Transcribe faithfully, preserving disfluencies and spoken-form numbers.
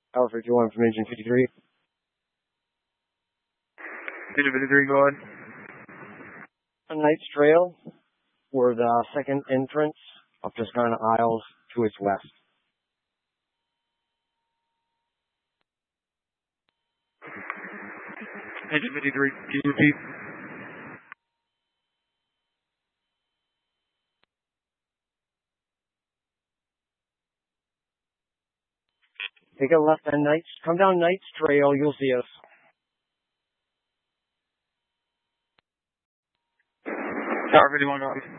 Tower fifty-one from Engine fifty-three. Engine fifty-three, go ahead. On Knight's Trail, we're the second entrance up Tuscana Isles to its west. Engine fifty-three, can you repeat? Take a left on Knight's, come down Knight's Trail, you'll see us. Tower fifty-one, go ahead.